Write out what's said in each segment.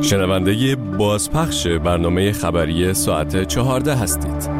شنونده بازپخش برنامه خبری ساعت 14 هستید.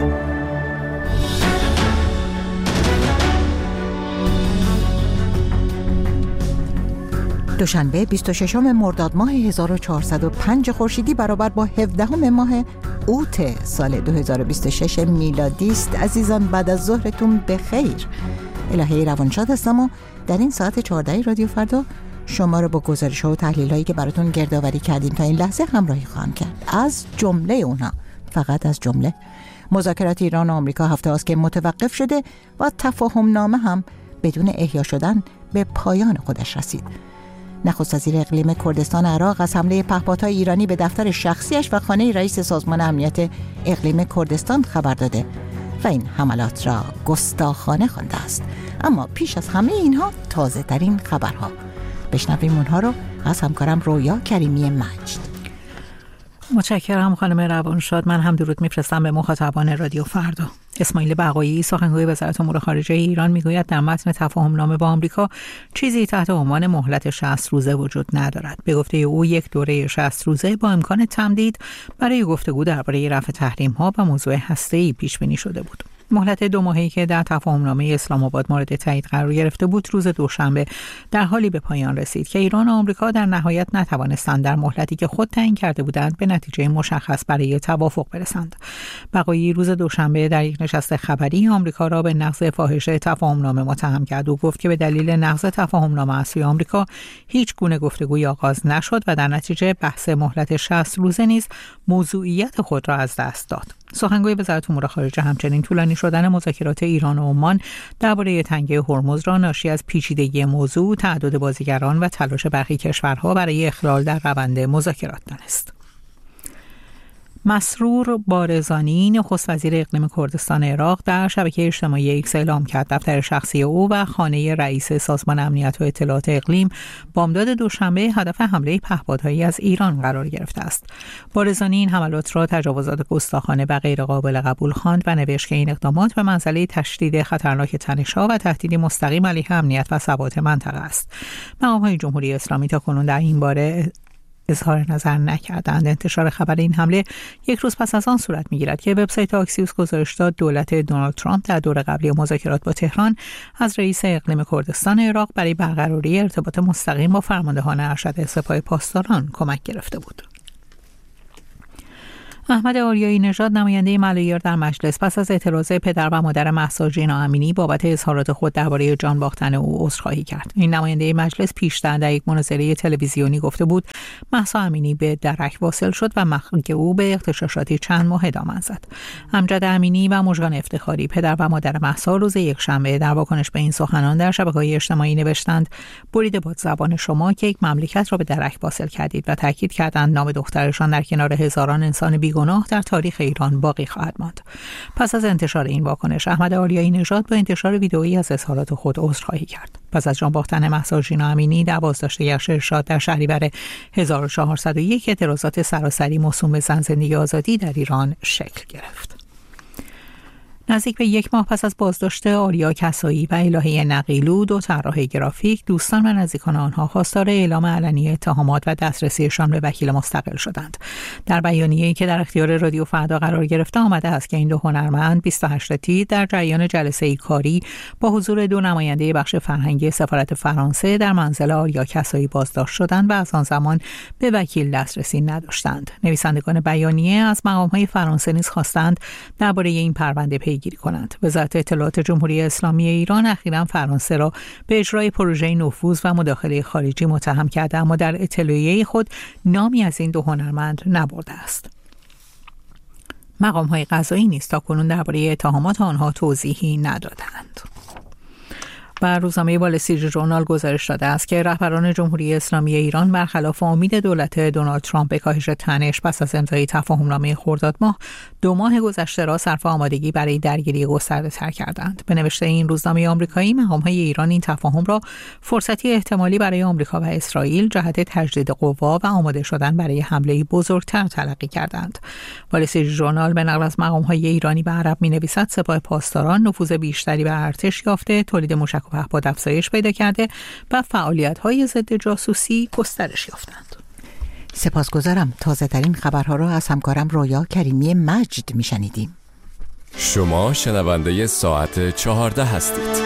دوشنبه 26 مرداد ماه 1405 خورشیدی برابر با 17 ماه اوت سال 2026 میلادی است. عزیزان بعد از ظهرتون بخیر. الهی روانشاد هستم و در این ساعت 14 رادیو فردا شما رو با گزارش‌ها و تحلیل‌هایی که براتون گردآوری کردیم تا این لحظه همراهی خواهم کرد. از جمله اونها، فقط از جمله، مذاکرات ایران و آمریکا هفته است که متوقف شده و تفاهم نامه هم بدون احیا شدن به پایان خودش رسید. نخست وزیر اقلیم کردستان عراق از حمله پهپادهای ایرانی به دفتر شخصیش و خانه رئیس سازمان امنیت اقلیم کردستان خبر داده و این حملات را گستاخانه خوانده است. اما پیش از همه اینها تازه ترین خبرها. بشنویم اونها رو از همکارم رویا کریمی مجد. متشکرم خانم روانشاد. من هم درود میفرستم به مخاطبان رادیو فردا. اسماعیل بقایی سخنگوی وزارت امور خارجه ایران میگوید در متن تفاهم نامه با آمریکا چیزی تحت عنوان مهلت 60 روزه وجود ندارد. به گفته او یک دوره 60 روزه با امکان تمدید برای گفتگو درباره رفع تحریم‌ها و موضوع هسته‌ای پیش بینی شده بود. مهلت 2 ماهه‌ای که در تفاهمنامه اسلام آباد مورد تایید قرار گرفته بود روز دوشنبه در حالی به پایان رسید که ایران و آمریکا در نهایت نتوانستند در مهلتی که خود تعیین کرده بودند به نتیجه مشخص برای توافق برسند. بقایی روز دوشنبه در یک نشست خبری آمریکا را به نقض فاحش تفاهمنامه متهم کرد و گفت که به دلیل نقض تفاهمنامه از سوی آمریکا هیچ گونه گفتگوی آغاز نشد و در نتیجه بحث مهلت 60 روزه نیز موضوعیت خود را از دست داد. سخنگوی وزارت امور خارجه همچنین طولانی شدن مذاکرات ایران و عمان درباره تنگه هرمز را ناشی از پیچیدگی موضوع، تعدد بازیگران و تلاش برخی کشورها برای اخلال در روند مذاکرات دانست. مسرور بارزانی نخست وزیر اقلیم کردستان عراق در شبکه اجتماعی ایکس اعلام کرد دفتر شخصی او و خانه رئیس سازمان امنیت و اطلاعات اقلیم بامداد دوشنبه هدف حمله پهپادهایی از ایران قرار گرفته است. بارزانی این حملات را تجاوزات گستاخانه و غیر قابل قبول خواند و نوشت که این اقدامات به منزله تشدید خطرناک تنش‌ها و تهدیدی مستقیم علیه امنیت و ثبات منطقه است. مقام‌های جمهوری اسلامی تاکنون در این باره اظهار نظر نکردند. انتشار خبر این حمله یک روز پس از آن صورت می‌گیرد که وبسایت آکسیوس گزارش داد دولت دونالد ترامپ در دور قبلی مذاکرات با تهران از رئیس اقلیم کردستان عراق برای برقراری ارتباط مستقیم با فرماندهان ارشد سپاه پاسداران کمک گرفته بود. احمد آریایی نژاد نماینده ملایر در مجلس پس از اعتراض پدر و مادر مهسا جینا امینی بابت اظهارات خود درباره جان باختن او عذرخواهی کرد. این نماینده مجلس پیشتر در یک مناظره تلویزیونی گفته بود مهسا امینی به درک واصل شد و مرگ او به اغتشاشاتی چند ماه ادامه زد. امجد امینی و مژگان افتخاری پدر و مادر مهسا روز یکشنبه در واکنش به این سخنان در شبکه‌های اجتماعی نوشتند بریده باد زبان شما که یک مملکت را به درک واصل کردید و تاکید کردند نام دخترشان در کنار هزاران انسان گناه در تاریخ ایران باقی خواهد ماند. پس از انتشار این واکنش احمد آریایی نژاد با انتشار ویدئویی از اظهارات خود عذرخواهی کرد. پس از جان باختن مهسا جینا امینی در بازداشت یحیی ارشاد در شهریور 1401 اعتراضات سراسری موسوم به زن زندگی آزادی در ایران شکل گرفت. نزدیک به یک ماه پس از بازداشت آریا کسایی و الهه نقیلو، دو طراح گرافیک، دوستان و نزدیکان آنها خواستار اعلام علنی اتهامات و دسترسیشان به وکیل مستقل شدند. در بیانیه‌ای که در اختیار رادیو فردا قرار گرفته آمده است که این دو هنرمند 28 تیر در جریان جلسه‌ای کاری با حضور دو نماینده بخش فرهنگی سفارت فرانسه در منزل آریا کسایی بازداشت شدند و از آن زمان به وکیل دسترسی نداشتند. نویسندگان بیانیه از مقام‌های فرانسه نیز خواستند درباره این پرونده پیگیری کنند. وزارت اطلاعات جمهوری اسلامی ایران اخیراً فرانسه را به اجرای پروژه نفوذ و مداخله خارجی متهم کرده، اما در اطلاعیه خود نامی از این دو هنرمند نبرده است. مقام‌های قضایی نیز تاکنون درباره اتهامات آنها توضیحی ندادند. و روزنامه وال استریت ژورنال گزارش داده است که رهبران جمهوری اسلامی ایران برخلاف امید دولت دونالد ترامپ به کاهش تنش پس از امضای تفاهمنامه خرداد ماه 2 ماه گذشته را صرف آمادگی برای درگیری گسترده‌تر کردند. به نوشته این روزنامه آمریکایی، مقام‌های ایران این تفاهم را فرصتی احتمالی برای آمریکا و اسرائیل جهت تجدید قوا و آماده شدن برای حمله بزرگتر تلقی کردند. وال استریت ژورنال به نقل از مقام‌های ایرانی به عرب می‌نویسد سپاه پاسداران نفوذ بیشتری بر ارتش یافته، تولید موشک و پهپاد افزایش پیدا کرده و فعالیت‌های ضد جاسوسی گسترش یافتند. سپاسگزارم. تازه ترین خبرها را از همکارم رویا کریمی مجد میشنیدیم. شما شنونده ساعت 14 هستید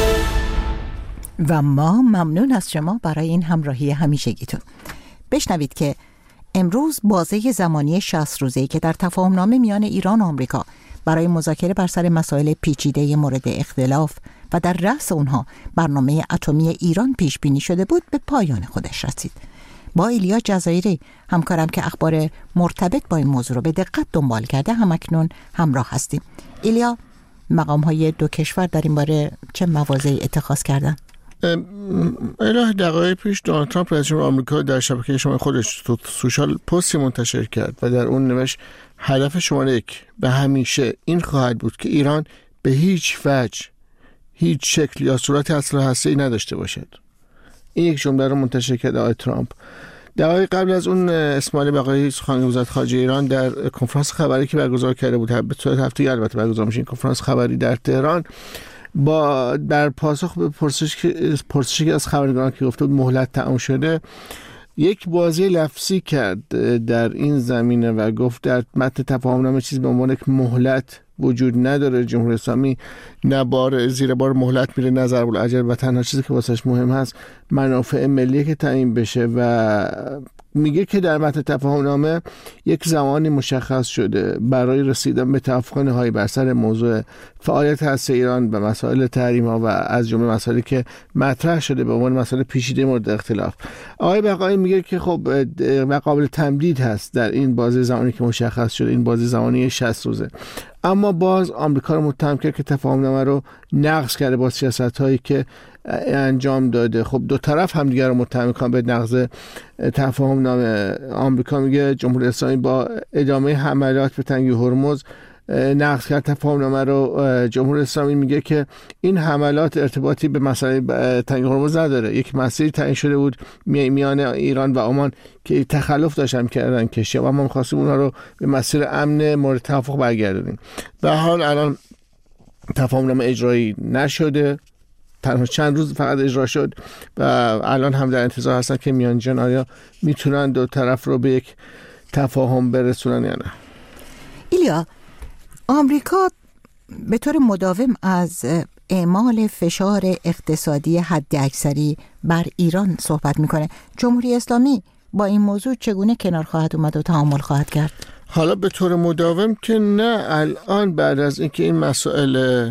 و ما ممنون از شما برای این همراهی همیشگیتون. بشنوید که امروز بازه زمانی 60 روزه‌ای که در تفاهمنامه میان ایران و آمریکا برای مذاکره بر سر مسائل پیچیده مورد اختلاف و در رأس اونها برنامه اتمی ایران پیش بینی شده بود به پایان خودش رسید. با ایلیا جزایری همکارم که اخبار مرتبط با این موضوع رو به دقت دنبال کرده همکنون همراه هستیم. ایلیا، مقام‌های دو کشور در این باره چه مواضعی اتخاذ کردن؟ دقایق پیش دونالد ترامپ رئیس جمهور آمریکا در شبکه اجتماعی خودش تو سوشال پستی منتشر کرد و در اون نوشت هدف شماره 1 به همیشه این خواهد بود که ایران به هیچ وجه، هیچ شکل یا صورت اسلحه هسته‌ای نداشته باشد. این یک جمله رو منتشر کرد آقای ترامپ. دقایق قبل از اون اسماعیل بقایی سخنگوی وزارت خارجه ایران در کنفرانس خبری که برگزار کرده بود، به صورت هفتگی البته برگزار میشه این کنفرانس خبری در تهران، با در پاسخ به پرسشی از خبرنگاران که گفته بود مهلت تمام شده، یک بازی لفظی کرد در این زمینه و گفت در متن تفاهمنامه چیزی به عنوان یک مهلت وجود نداره. جمهوری اسلامی نه بار زیر بار مهلت میره نه ضرب الاجل و تنها چیزی که واسش مهم هست منافع ملی که تعیین بشه و میگه که در متن تفاهمنامه یک زمانی مشخص شده برای رسیدن به توافق نهایی بر سر موضوع فعالیت هسته ایران و مسائل تحریم‌ها و از جمله مسائلی که مطرح شده به عنوان مسائل پیچیده مورد اختلاف. آقای بقایی میگه که خب قابل تمدید هست در این بازه زمانی که مشخص شده، این بازه زمانی 60 روزه. اما باز آمریکا رو متهم کرد که تفاهمنامه رو نقض کرده با سیاست‌هایی که انجام داده. خب دو طرف همدیگر رو متهم می‌کنن به نقض تفاهمنامه. آمریکا میگه جمهوری اسلامی با ادامه حملات به تنگه هرمز نقض کرد تفاهمنامه رو. جمهوری اسلامی میگه که این حملات ارتباطی به مسئله تنگه هرمز نداره، یک مسیری تعیین شده بود میان ایران و عمان که تخلف داشتن کردن کشیا و ما می‌خواستیم اونها رو به مسیر امن مورد توافق برگردونیم. به هر حال الان تفاهمنامه اجرایی نشده، تنها چند روز فقط اجرا شد و الان هم در انتظار هستن که میانجیان آیا میتونن دو طرف رو به یک تفاهم برسونن یا نه. ایلیا، آمریکا به طور مداوم از اعمال فشار اقتصادی حداکثری بر ایران صحبت میکنه. جمهوری اسلامی با این موضوع چگونه کنار خواهد اومد و تعامل خواهد کرد؟ حالا به طور مداوم که نه، الان بعد از اینکه این مسائل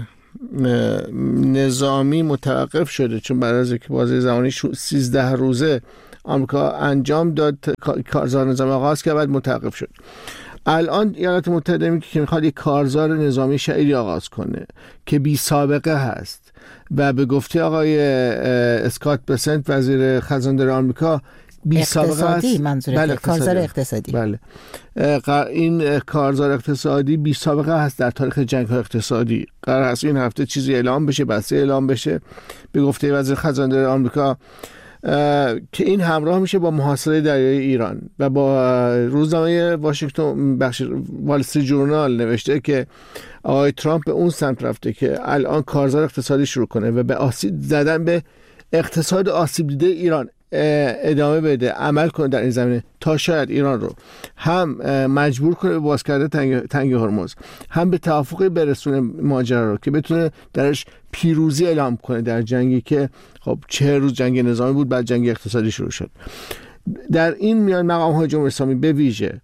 نظامی متوقف شده، چون بعد از اینکه بازه زمانی 13 روزه آمریکا انجام داد، کارزار نظامی آغاز کرد بعد متوقف شد. الان ایالات متحده میگه که میخواد یک کارزار نظامی شهری آغاز کنه که بی سابقه هست و به گفته آقای اسکات بسنت وزیر خزاندار آمریکا بی سابقه است. بله، کارزار اقتصادی. بله، این کارزار اقتصادی بی سابقه هست در تاریخ جنگ‌های اقتصادی. قرار است این هفته چیزی اعلام بشه، بسته اعلام بشه به گفته وزیر خزاندار آمریکا که این همراه میشه با محاصره دریایی ایران و با روزنامه واشنگتن وال استریت جورنال نوشته که آقای ترامپ به اون سمت رفته که الان کارزار اقتصادی شروع کنه و به آسیب زدن به اقتصاد آسیب دیده ایران ادامه بده، عمل کنه در این زمینه تا شاید ایران رو هم مجبور کنه به باز کردن تنگه هرمز، هم به توافقی برسونه ماجرا رو که بتونه درش پیروزی اعلام کنه در جنگی که خب 40 روز جنگ نظامی بود بعد جنگ اقتصادی شروع شد. در این میان مقام‌های جمهوری اسلامی به ویژه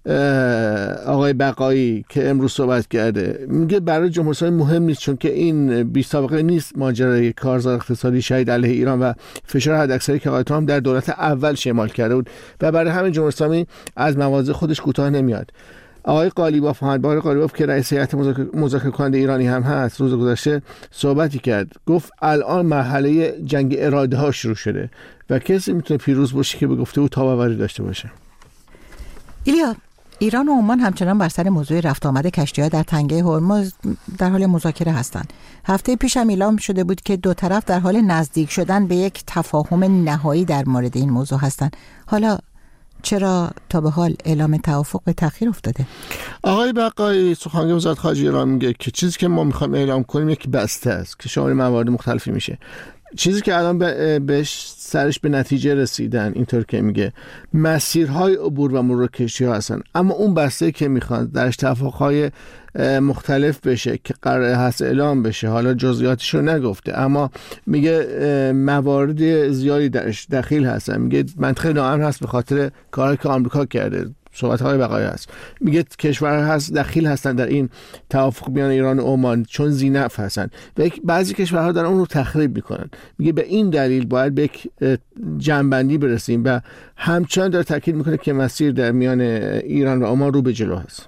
آقای بقایی که امروز صحبت کرده میگه برای جمهوری اسلامی مهم نیست، چون که این بی سابقه نیست ماجرای کارزار اقتصادی شدید علیه ایران و فشار حداکثری که آقای ترامپ در دولت اول شمال کرده بود و برای همین جمهوری اسلامی از مواضع خودش کوتاه نمیاد. آقای قالیباف، محمد قالیباف که رئیس هیئت مذاکره کننده ایرانی هم هست، روز گذشته صحبتی کرد، گفت الان مرحله جنگ اراده ها شروع شده و کسی میتونه پیروز باشه که به گفته او تابع‌آوری داشته باشه. ایلیا، ایران و عمان همچنان بر سر موضوع رفت آمد کشتی‌ها در تنگه هرمز در حال مذاکره هستند. هفته پیش هم اعلام شده بود که دو طرف در حال نزدیک شدن به یک تفاهم نهایی در مورد این موضوع هستند. حالا چرا تا به حال اعلام توافق به تأخیر افتاده؟ آقای بقایی سخنگوی وزارت خارجه ایران میگه که چیزی که ما میخوایم اعلام کنیم یک بسته است که شامل موارد مختلفی میشه. چیزی که الان بهش سرش به نتیجه رسیدن اینطور که میگه مسیرهای عبور و مرور کشتی‌ها هستن، اما اون بسته که میخوان درش توافقهای مختلف بشه که قرار هست اعلام بشه، حالا جزئیاتش رو نگفته اما میگه موارد زیادی درش دخیل هستن. میگه منطقه ناامن هست به خاطر کاری که آمریکا کرده، صحبت‌های بقای هست. میگه کشورها هست دخیل هستن در این توافق میان ایران و عمان چون ذی‌نفع هستن و بعضی کشورها دارن اون رو تخریب میکنن. میگه به این دلیل باید به یک جمع‌بندی برسیم و همچنان داره تاکید میکنه که مسیر در میان ایران و عمان رو به جلو هست.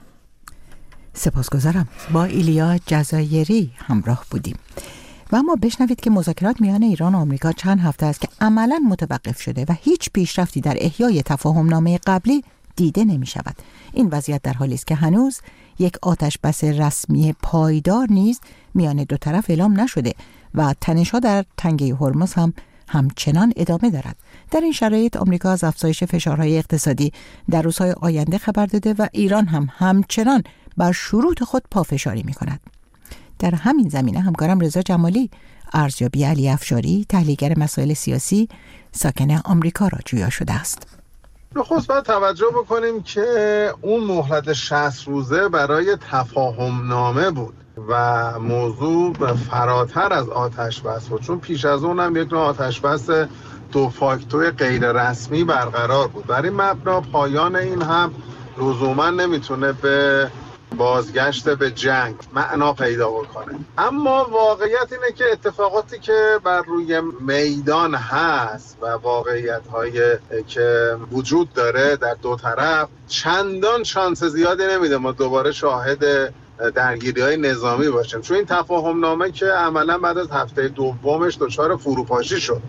سپاسگزارم. با ایلیا جزایری همراه بودیم و اما بشنوید که مذاکرات میان ایران و آمریکا چند هفته است که عملاً متوقف شده و هیچ پیشرفتی در احیای تفاهم‌نامه قبلی دیده نمی شود. این وضعیت در حالی است که هنوز یک آتش بس رسمی پایدار نیز میان دو طرف اعلام نشده و تنش‌ها در تنگه هرمز هم همچنان ادامه دارد. در این شرایط آمریکا از افزایش فشارهای اقتصادی در روزهای آینده خبر داده و ایران هم همچنان بر شروط خود پافشاری می کند. در همین زمینه همکارم رضا جمالی ارزیابی علی افشاری تحلیلگر مسائل سیاسی ساکن آمریکا را جویا شده است. نخست باید توجه بکنیم که اون مهلت 60 روزه برای تفاهم نامه بود و موضوع فراتر از آتش بس بود، چون پیش از اون هم یک نوع آتش بس دو فاکتور غیر رسمی برقرار بود. در این مبنا پایان این هم لزوما نمیتونه به بازگشت به جنگ معنا پیدا بکنه. اما واقعیت اینه که اتفاقاتی که بر روی میدان هست و واقعیت‌هایی که وجود داره در دو طرف چندان شانس زیادی نمیده ما دوباره شاهد درگیری‌های نظامی باشیم، چون این تفاهم نامه که عملا بعد از هفته دومش دچار فروپاشی شد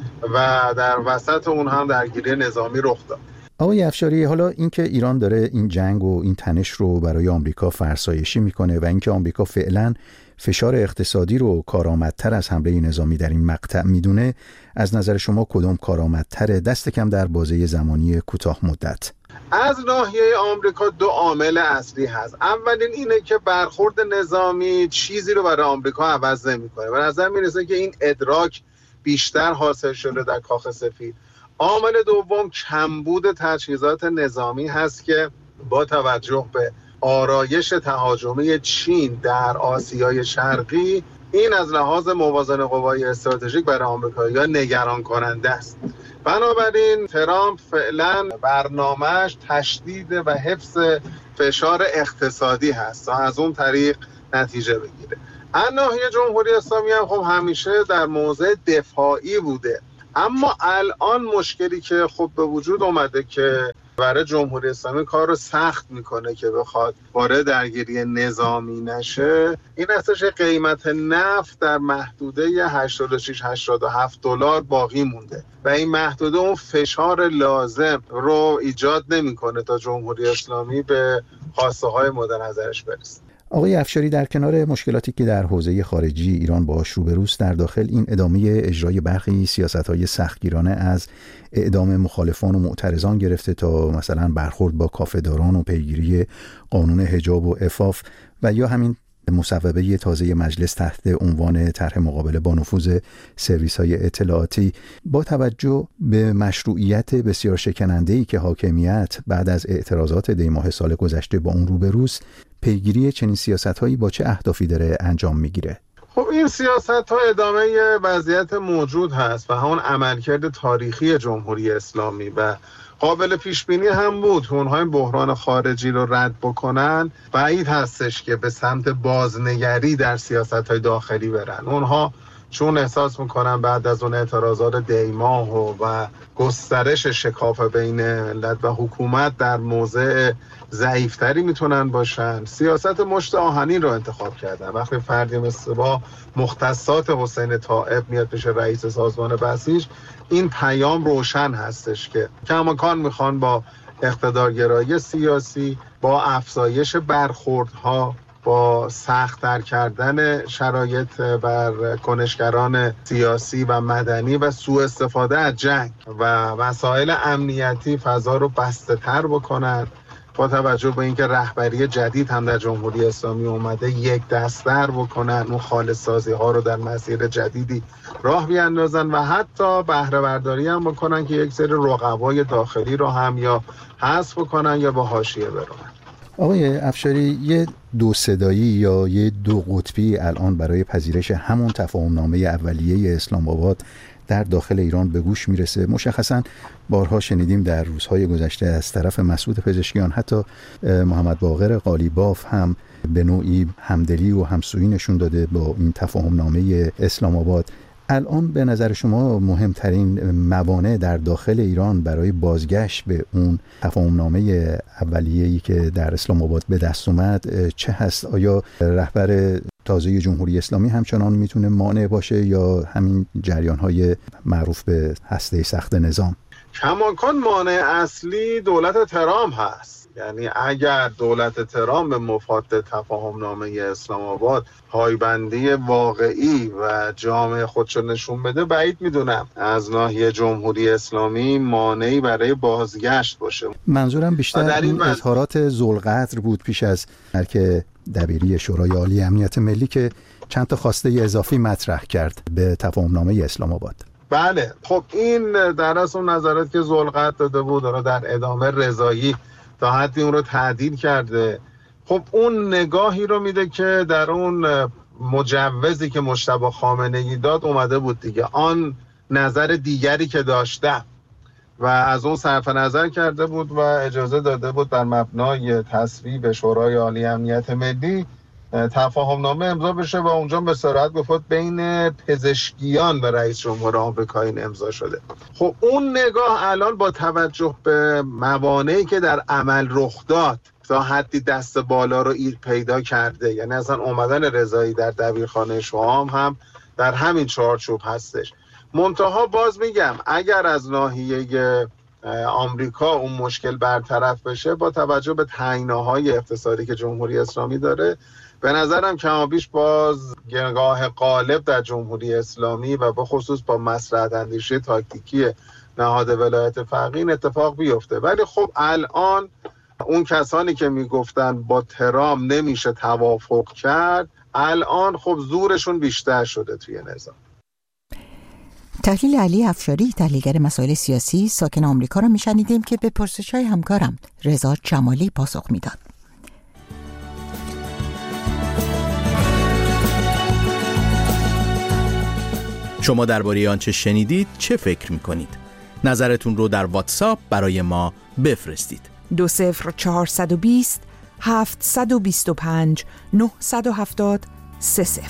و در وسط اون هم درگیری نظامی رخ داد. آقای افشاری، حالا اینکه ایران داره این جنگ و این تنش رو برای آمریکا فرسایشی میکنه و اینکه آمریکا فعلا فشار اقتصادی رو کارآمدتر از حمله نظامی در این مقطع میدونه، از نظر شما کدوم کارآمدتره دست کم در بازه زمانی کوتاه مدت؟ از ناحیه آمریکا دو عامل اصلی هست. اولین اینه که برخورد نظامی چیزی رو برای آمریکا عوض نمیکنه. به نظر میرسه که این ادراک بیشتر حاصل شده در کاخ سفید. عامل دوم کمبود تجهیزات نظامی هست که با توجه به آرایش تهاجمی چین در آسیای شرقی این از لحاظ موازنه قوای استراتژیک برای آمریکایی‌ها نگران کننده است. بنابراین ترامپ فعلا برنامه‌اش تشدید و حفظ فشار اقتصادی هست تا از اون طریق نتیجه بگیره. از ناحیه جمهوری اسلامی هم خب همیشه در موضع دفاعی بوده، اما الان مشکلی که خب به وجود اومده که برای جمهوری اسلامی کار رو سخت میکنه که بخواد وارد درگیری نظامی نشه، این هستش قیمت نفت در محدوده 86-87 دلار باقی مونده و این محدوده اون فشار لازم رو ایجاد نمیکنه تا جمهوری اسلامی به خواسته های مورد نظرش برسه. آقای افشاری، در کنار مشکلاتی که در حوزه خارجی ایران باهاش روبروست، در داخل این ادامه اجرای برخی سیاست‌های سختگیرانه از اعدام مخالفان و معترضان گرفته تا مثلا برخورد با کافه‌داران و پیگیری قانون حجاب و عفاف و یا همین مصوبه تازه مجلس تحت عنوان طرح مقابله با نفوذ سرویس‌های اطلاعاتی، با توجه به مشروعیت بسیار شکننده‌ای که حاکمیت بعد از اعتراضات دی‌ماه سال گذشته با اون روبروست، پیگیری چنین سیاست‌هایی با چه اهدافی داره انجام میگیره؟ خب این سیاست‌ها ادامه وضعیت موجود هست و همون عملکرد تاریخی جمهوری اسلامی و قابل پیش بینی هم بود. اونها این بحران خارجی رو رد بکنن بعید هستش که به سمت بازنگری در سیاست‌های داخلی برن. اونها چون احساس میکنن بعد از اون اعتراضات دی‌ماه و گسترش شکاف بین ملت و حکومت در موضع ضعیفتری میتونن باشن، سیاست مشت آهنین رو انتخاب کردن. وقتی فردی مثل با مختصات حسین طائب میاد پیش رئیس سازمان بسیج، این پیام روشن هستش که کماکان میخوان با اقتدارگرایی سیاسی، با افزایش برخوردها، با سخت‌تر کردن شرایط بر کنشگران سیاسی و مدنی و سوء استفاده از جنگ و وسایل امنیتی فضا رو بسته تر بکنن با توجه به اینکه رهبری جدید هم در جمهوری اسلامی اومده یک دست‌تر بکنن، اون خالص‌سازی ها رو در مسیر جدیدی راه بیاندازن و حتی بهره برداری هم بکنن که یک سری رقبای داخلی رو هم یا حذف بکنن یا با حاشیه برن. آقای افشاری، یه دو صدایی یا یه دو قطبی الان برای پذیرش همون تفاهمنامه اولیه اسلام آباد در داخل ایران به گوش میرسه. مشخصاً بارها شنیدیم در روزهای گذشته از طرف مسعود پزشکیان، حتی محمد باقر قالیباف هم به نوعی همدلی و همسویی نشون داده با این تفاهمنامه اسلام آباد. الان به نظر شما مهمترین موانع در داخل ایران برای بازگشت به اون تفاهمنامه اولیه‌ای که در اسلام آباد به دست اومد چه هست؟ آیا رهبر تازه جمهوری اسلامی همچنان میتونه مانع باشه یا همین جریان‌های معروف به هسته سخت نظام؟ کماکان مانع اصلی دولت ترامپ هست. یعنی اگر دولت ترامپ به مفاد تفاهمنامه اسلام آباد پایبندی واقعی و جامع خودشو نشون بده، بعید میدونم از ناحیه جمهوری اسلامی مانعی برای بازگشت باشه. منظورم بیشتر این اظهارات ذوالقدر بود پیش از که دبیری شورای عالی امنیت ملی که چند تا خواسته اضافی مطرح کرد به تفاهمنامه اسلام آباد. بله، خب این در اصل اون نظرات که ذوالقدر داده بود رو در ادامه رضایی تا حدی اون رو تعدیل کرده. خب اون نگاهی رو میده که در اون مجوزی که مجتبی خامنه‌ای داد اومده بود دیگه، آن نظر دیگری که داشتم و از اون صرف نظر کرده بود و اجازه داده بود بر مبنای تصویب شورای عالی امنیت ملی تفاهمنامه امضا بشه و اونجا به صراحت گفت بین پزشکیان و رئیس جمهور آمریکا این امضا شده. خب اون نگاه الان با توجه به موانعی که در عمل رخ داد تا حدی دست بالا رو ایر پیدا کرده، یعنی اصلا اومدن رضایی در دبیرخانه شام هم در همین چارچوب هستش. منتها باز میگم اگر از ناحیه آمریکا اون مشکل برطرف بشه با توجه به تنگناهای اقتصادی که جمهوری اسلامی داره، به نظرم کمابیش باز نگاه غالب در جمهوری اسلامی و به خصوص با مصلحت اندیشی تاکتیکی نهاد ولایت فقیه این اتفاق بیفته. ولی خب الان اون کسانی که میگفتن با ترامپ نمیشه توافق کرد، الان خب زورشون بیشتر شده توی نظام. تحلیل علی افشاری، تحلیلگر مسائل سیاسی ساکن آمریکا را میشنیدیم که به پرسش‌های همکارم رضا جمالی پاسخ میداد. شما درباره آنچه شنیدید چه فکر می‌کنید؟ نظرتون رو در واتساپ برای ما بفرستید. 20420 725 970 30.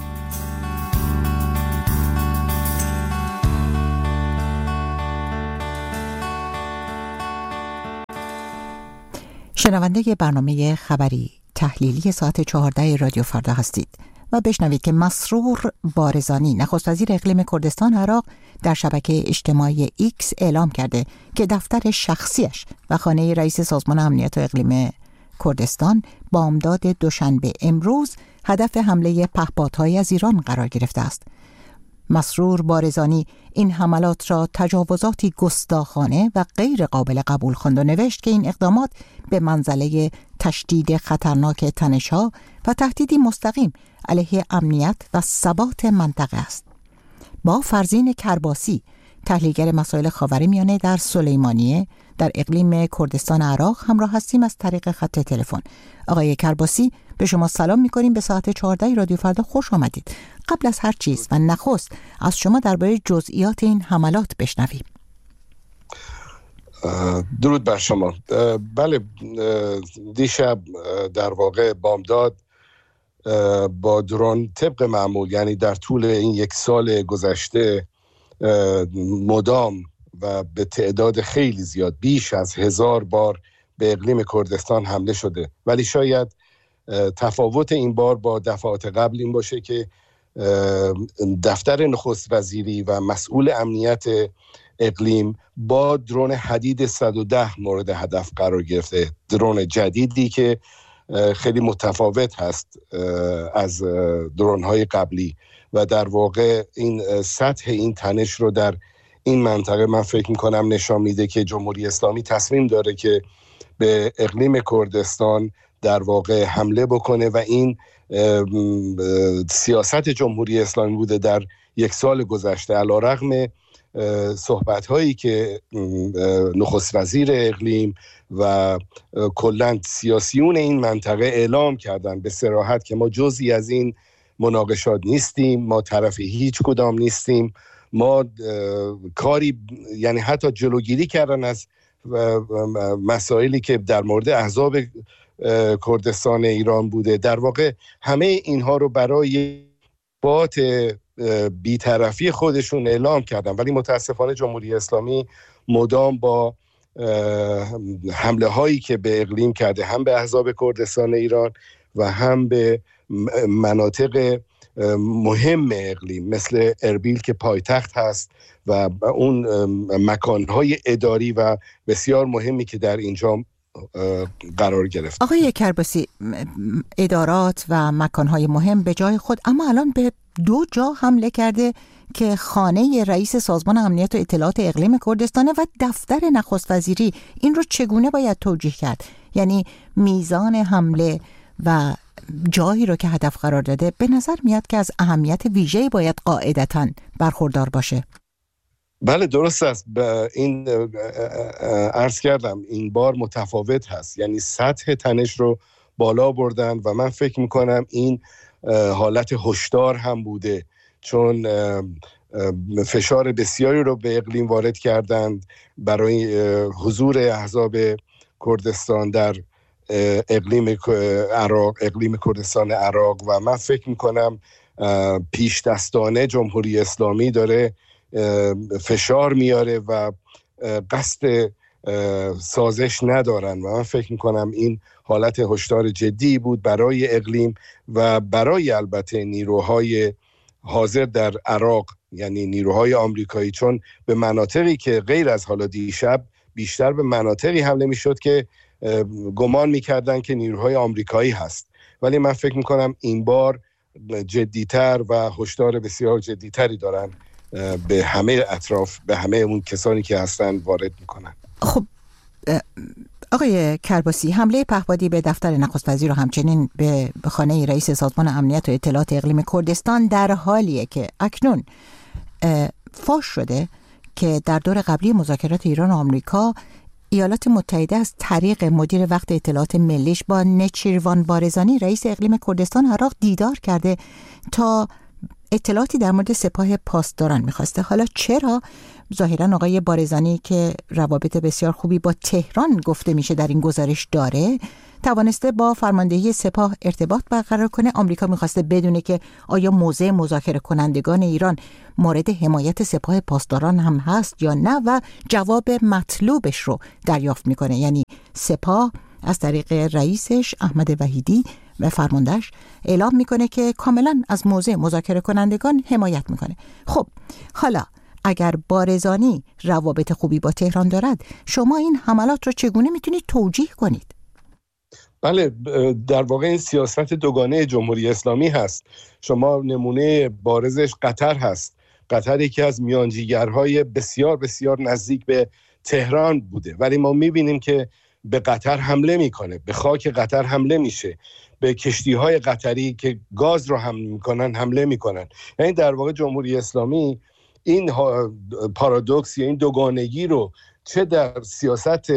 شنونده برنامه خبری تحلیلی ساعت 14 رادیو فردا هستید و بشنوید که مسرور بارزانی، نخست وزیر اقلیم کردستان عراق، در شبکه اجتماعی ایکس اعلام کرده که دفتر شخصیش و خانه رئیس سازمان امنیت و اقلیم کردستان بامداد دوشنبه امروز هدف حمله پهپادهای از ایران قرار گرفته است. مسرور بارزانی این حملات را تجاوزاتی گستاخانه و غیر قابل قبول خواند و نوشت که این اقدامات به منزله تشدید خطرناک تنش‌ها و تهدیدی مستقیم علیه امنیت و ثبات منطقه است. با فرزین کرباسی، تحلیلگر مسائل خاورمیانه در سلیمانیه در اقلیم کردستان عراق همراه هستیم از طریق خط تلفن. آقای کرباسی، به شما سلام می‌کنیم. به ساعت 14 رادیو فردا خوش آمدید. قبل از هر چیز و نخست از شما درباره جزئیات این حملات بشنویم. درود بر شما. بله، دیشب در واقع بامداد با درون طبق معمول، یعنی در طول این یک سال گذشته مدام و به تعداد خیلی زیاد، بیش از 1000 بار به اقلیم کردستان حمله شده. ولی شاید تفاوت این بار با دفعات قبل این باشه که دفتر نخست وزیری و مسئول امنیت اقلیم با درون حدید 110 مورد هدف قرار گرفته. درون جدیدی که خیلی متفاوت هست از درون‌های قبلی و در واقع این سطح این تنش رو در این منطقه من فکر می‌کنم نشان میده که جمهوری اسلامی تصمیم داره که به اقلیم کردستان در واقع حمله بکنه و این سیاست جمهوری اسلامی بوده در یک سال گذشته. علیرغم صحبت هایی که نخست وزیر اقلیم و کلاً سیاسیون این منطقه اعلام کردن به صراحت که ما جزئی از این مناقشات نیستیم، ما طرف هیچ کدام نیستیم، ما کاری یعنی حتی جلوگیری کردن از مسائلی که در مورد احزاب کردستان ایران بوده. در واقع همه اینها رو برای بات بی‌طرفی خودشون اعلام کردن، ولی متاسفانه جمهوری اسلامی مدام با حمله هایی که به اقلیم کرده، هم به احزاب کردستان ایران و هم به مناطق مهم اقلیم مثل اربیل که پایتخت هست و اون مکانهای اداری و بسیار مهمی که در اینجا قرار گرفت. آقای کرباسی، ادارات و مکانهای مهم به جای خود، اما الان به 2 جا حمله کرده که خانه رئیس سازمان امنیت و اطلاعات اقلیم کردستانه و دفتر نخست وزیری. این رو چگونه باید توجیه کرد؟ یعنی میزان حمله و جایی رو که هدف قرار داده به نظر میاد که از اهمیت ویژه‌ای باید قاعدتاً برخوردار باشه. بله درست است. این عرض کردم این بار متفاوت هست، یعنی سطح تنش رو بالا بردن و من فکر میکنم این حالت هشدار هم بوده، چون فشار بسیاری رو به اقلیم وارد کردند برای حضور احزاب کردستان در اقلیم عراق، اقلیم کردستان عراق، و من فکر میکنم پیش دستانه جمهوری اسلامی داره فشار میاره و قصد سازش ندارن و من فکر میکنم این حالت هشدار جدی بود برای اقلیم و برای البته نیروهای حاضر در عراق، یعنی نیروهای آمریکایی، چون به مناطقی که غیر از حالا دیشب بیشتر به مناطقی حمله میشد که گمان میکردن که نیروهای آمریکایی هست، ولی من فکر میکنم این بار جدیتر و هشدار بسیار جدیتری دارن به همه اطراف، به همه اون کسانی که هستن وارد میکنن. خب آقای کرباسی، حمله پهپادی به دفتر نخست وزیر و همچنین به خانه رئیس سازمان امنیت و اطلاعات اقلیم کردستان در حالیه که اکنون فاش شده که در دور قبلی مذاکرات ایران و آمریکا ایالات متحده از طریق مدیر وقت اطلاعات ملیش با نچیروان بارزانی رئیس اقلیم کردستان عراق دیدار کرده تا اطلاعاتی در مورد سپاه پاسداران میخواسته. حالا چرا ظاهرا آقای بارزانی که روابط بسیار خوبی با تهران گفته میشه در این گزارش داره، توانسته با فرماندهی سپاه ارتباط برقرار کنه؟ آمریکا میخواسته بدونه که آیا موضع مذاکره کنندگان ایران مورد حمایت سپاه پاسداران هم هست یا نه و جواب مطلوبش رو دریافت میکنه. یعنی سپاه از طریق رئیسش احمد وحیدی و فرماندهش اعلام میکنه که کاملا از موضع مذاکره کنندگان حمایت میکنه. خب حالا اگر بارزانی روابط خوبی با تهران دارد، شما این حملات رو چگونه میتونید توجیه کنید؟ بله، در واقع این سیاست دوگانه جمهوری اسلامی هست. شما نمونه بارزش قطر هست. قطر یکی از میانجیگرهای بسیار بسیار نزدیک به تهران بوده، ولی ما میبینیم که به قطر حمله میکنه، به خاک قطر حمله میشه، به کشتیهای قطری که گاز رو حمل میکنن حمله میکنن. یعنی در واقع جمهوری اسلامی این پارادوکس یا این دوگانگی رو چه در سیاست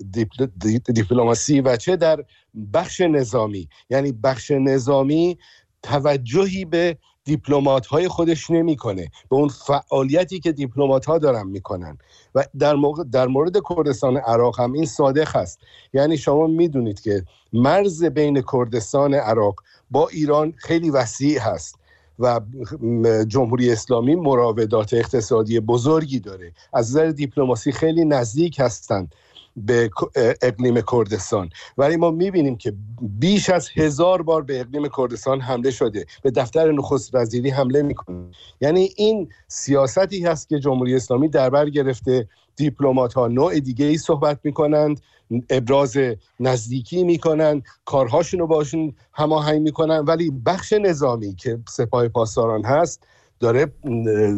دیپلماسی و چه در بخش نظامی، یعنی بخش نظامی توجهی به دیپلمات‌های خودش نمی‌کنه، به اون فعالیتی که دیپلمات‌ها دارن میکنن. و در مورد کردستان عراق هم این صادق است. یعنی شما میدونید که مرز بین کردستان عراق با ایران خیلی وسیع هست و جمهوری اسلامی مراودات اقتصادی بزرگی داره، از نظر دیپلماسی خیلی نزدیک هستند به اقلیم کردستان، ولی ما میبینیم که بیش از 1000 بار به اقلیم کردستان حمله شده، به دفتر نخست وزیری حمله میکنه. یعنی این سیاستی هست که جمهوری اسلامی در بر گرفته. دیپلمات ها نوع دیگه ای صحبت میکنند، ابراز نزدیکی میکنن، کارهاشون رو باشون هماهنگ میکنن، ولی بخش نظامی که سپاه پاسداران هست داره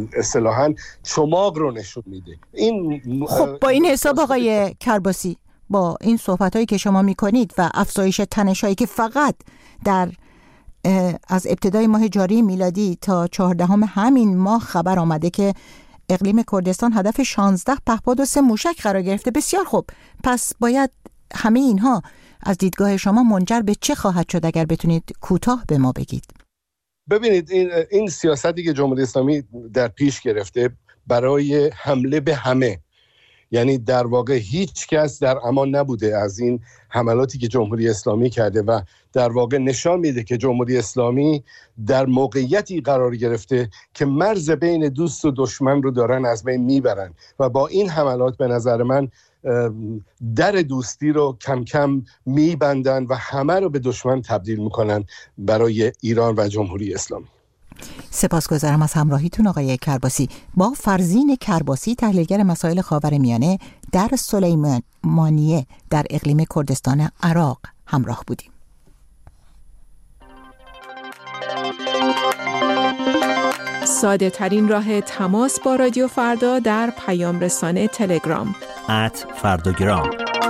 اصطلاحاً چماق رو نشون میده. خب با این حساب آقای کرباسی، با این صحبت‌هایی که شما می‌کنید و افزایش تنش‌هایی که فقط از ابتدای ماه جاری میلادی تا 14 همین ماه خبر آمده که اقلیم کردستان هدف 16 پهپاد و 3 موشک قرار گرفته. بسیار خوب، پس باید همه اینها از دیدگاه شما منجر به چه خواهد شد اگر بتونید کوتاه به ما بگید؟ ببینید این سیاستی که جمهوری اسلامی در پیش گرفته برای حمله به همه، یعنی در واقع هیچ کس در امان نبوده از این حملاتی که جمهوری اسلامی کرده و در واقع نشان میده که جمهوری اسلامی در موقعیتی قرار گرفته که مرز بین دوست و دشمن رو دارن از بین میبرن و با این حملات به نظر من در دوستی رو کم کم میبندن و همه رو به دشمن تبدیل میکنن برای ایران و جمهوری اسلامی. سپاسگزارم از همراهیتون آقای کرباسی. با فرزین کرباسی، تحلیلگر مسائل خاورمیانه در سلیمانیه در اقلیم کردستان عراق همراه بودیم. ساده ترین راه تماس با رادیو فردا در پیام رسانه تلگرام @فرداگرام.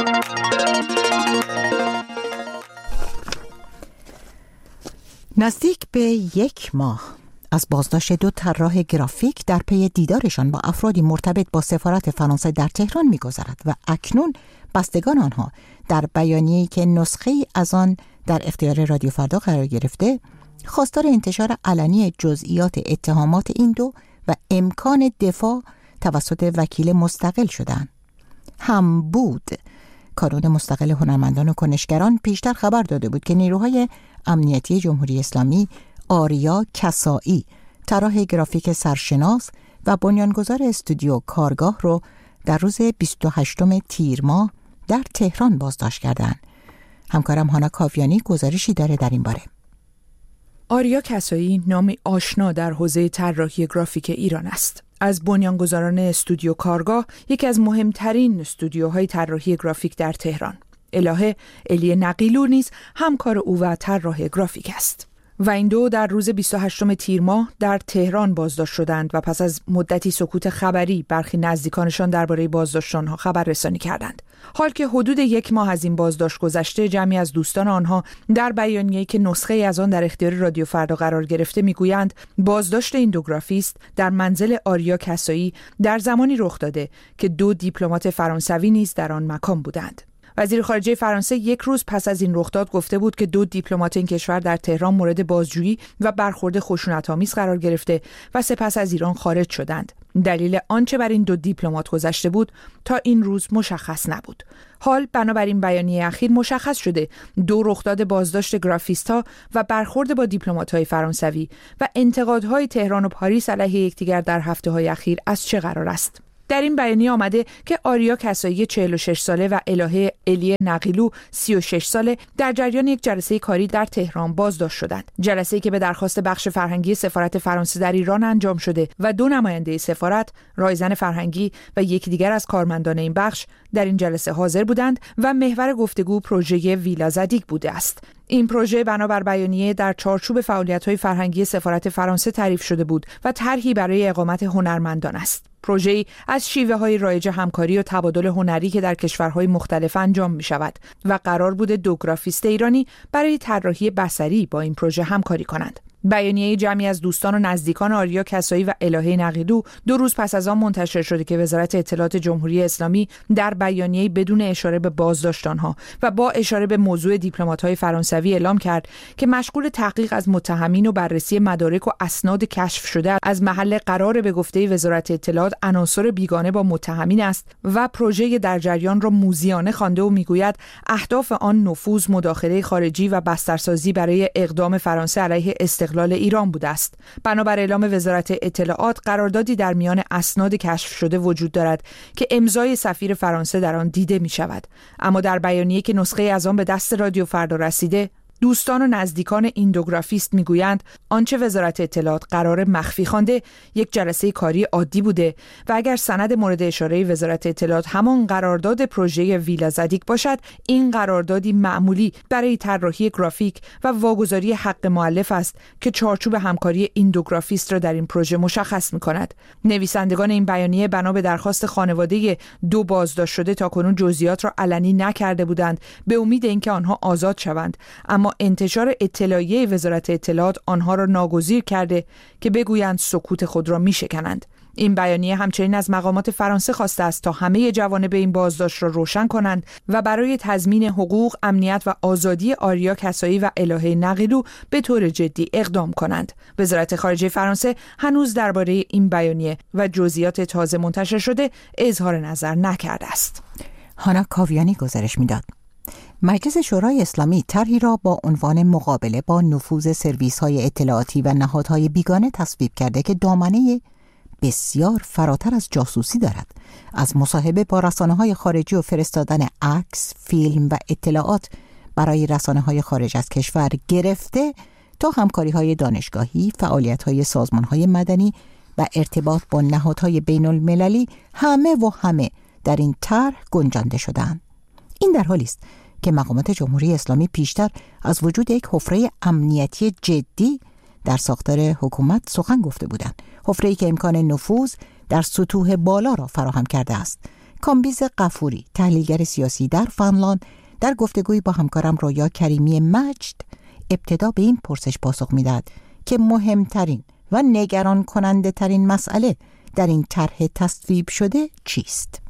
نزدیک به 1 ماه از بازداشت 2 طراح گرافیک در پی دیدارشان با افرادی مرتبط با سفارت فرانسه در تهران می‌گذرد و اکنون بستگان آنها در بیانیه‌ای که نسخه‌ای از آن در اختیار رادیو فردا قرار گرفته، خواستار انتشار علنی جزئیات اتهامات این 2 و امکان دفاع توسط وکیل مستقل شدند. هم بود کانون مستقل هنرمندان و کنشگران پیشتر خبر داده بود که نیروهای امنیتی جمهوری اسلامی آریا کسایی، طراح گرافیک سرشناس و بنیانگذار استودیو کارگاه رو در روز 28 تیر ماه در تهران بازداشت کردند. همکارم هانا کاویانی گزارشی داره در این باره. آریا کسایی نامی آشنا در حوزه طراحی گرافیک ایران است. از بنیانگذاران استودیو کارگاه، یکی از مهمترین استودیوهای طراحی گرافیک در تهران. الهه الی نقیلو نیز همکار او و طراح گرافیک است. و این 2 در روز 28 تیر ماه در تهران بازداشت شدند و پس از مدتی سکوت خبری برخی نزدیکانشان درباره بازداشت آنها خبر رسانی کردند. حال که حدود 1 ماه از این بازداشت گذشته، جمعی از دوستان آنها در بیانیه‌ای که نسخه از آن در اختیار رادیو فردا قرار گرفته میگویند بازداشت این 2 گرافیست در منزل آریا کسایی در زمانی رخ داده که 2 دیپلمات فرانسوی نیز در آن مکان بودند. وزیر خارجه فرانسه 1 روز پس از این رخداد گفته بود که 2 دیپلمات این کشور در تهران مورد بازجویی و برخورد خشونت‌آمیز قرار گرفته و سپس از ایران خارج شدند. دلیل آنچه بر این 2 دیپلمات گذشته بود تا این روز مشخص نبود. حال بنابراین بیانیه اخیر مشخص شده 2 رخداد بازداشت گرافیست‌ها و برخورد با دیپلمات‌های فرانسوی و انتقادهای تهران و پاریس علیه یکدیگر در هفته‌های اخیر از چه قرار است. در این بیانیه آمده که آریا کسایی 46 ساله و الهه الی نقیلو 36 ساله در جریان یک جلسه کاری در تهران بازداشت شدند. جلسه‌ای که به درخواست بخش فرهنگی سفارت فرانسه در ایران انجام شده و 2 نماینده سفارت، رایزن فرهنگی و یکی دیگر از کارمندان این بخش در این جلسه حاضر بودند و محور گفتگو پروژه ویلا زدیک بوده است. این پروژه بنابر بیانیه در چارچوب فعالیت‌های فرهنگی سفارت فرانسه تعریف شده بود و طرحی برای اقامت هنرمندان است. پروژه‌ای از شیوه‌های رایج همکاری و تبادل هنری که در کشورهای مختلف انجام می‌شود و قرار بود 2 گرافیست ایرانی برای طراحی بصری با این پروژه همکاری کنند. بیانیه جمعی از دوستان و نزدیکان آریا کسایی و الهه نقیلو 2 روز پس از آن منتشر شده که وزارت اطلاعات جمهوری اسلامی در بیانیه بدون اشاره به بازداشت آنها و با اشاره به موضوع دیپلمات‌های فرانسوی اعلام کرد که مشغول تحقیق از متهمین و بررسی مدارک و اسناد کشف شده از محل قرار به گفته وزارت اطلاعات عناصر بیگانه با متهمین است و پروژه در جریان را موذیانه خوانده و میگوید اهداف آن نفوذ، مداخله خارجی و بسترسازی برای اقدام فرانسه علیه استقلال ایران بوده است. بنابر اعلام وزارت اطلاعات، قراردادی در میان اسناد کشف شده وجود دارد که امضای سفیر فرانسه در آن دیده می شود. اما در بیانیه که نسخه از آن به دست رادیو فردا رسیده، دوستان و نزدیکان این دو گرافیست میگویند آنچه وزارت اطلاعات قرار مخفی خوانده یک جلسه کاری عادی بوده و اگر سند مورد اشاره وزارت اطلاعات همان قرارداد پروژه ویلا زدیک باشد، این قراردادی معمولی برای طراحی گرافیک و واگذاری حق مؤلف است که چارچوب همکاری این دو گرافیست را در این پروژه مشخص می‌کند. نویسندگان این بیانیه بنا به درخواست خانواده دو بازداشت شده تاکنون جزئیات را علنی نکرده بودند به امید اینکه آنها آزاد شوند، اما انتشار اطلاعیه وزارت اطلاعات آنها را ناگزیر کرده که بگویند سکوت خود را می‌شکنند. این بیانیه همچنین از مقامات فرانسه خواسته است تا همه جوانب این بازداشت را روشن کنند و برای تضمین حقوق، امنیت و آزادی آریا کسایی و الهه نقیلو به طور جدی اقدام کنند. وزارت خارجه فرانسه هنوز درباره این بیانیه و جزئیات تازه منتشر شده اظهار نظر نکرده است. هانا کاویانی گزارش میداد. مجلس شورای اسلامی طرحی را با عنوان مقابله با نفوذ سرویس‌های اطلاعاتی و نهادهای بیگانه تصویب کرده که دامنه بسیار فراتر از جاسوسی دارد، از مصاحبه با رسانه‌های خارجی و فرستادن عکس، فیلم و اطلاعات برای رسانه‌های خارج از کشور گرفته تا همکاری‌های دانشگاهی، فعالیت‌های سازمان‌های مدنی و ارتباط با نهادهای بین‌المللی همه در این طرح گنجانده شدند. این در حالی است که مقامات جمهوری اسلامی پیشتر از وجود یک حفره امنیتی جدی در ساختار حکومت سخن گفته بودند، حفره‌ای که امکان نفوذ در سطوح بالا را فراهم کرده است. کامبیز غفوری، تحلیلگر سیاسی در فنلاند، در گفتگویی با همکارم رویا کریمی مجد ابتدا به این پرسش پاسخ می‌دهد که مهمترین و نگران کننده ترین مسئله در این طرح تصویب شده چیست؟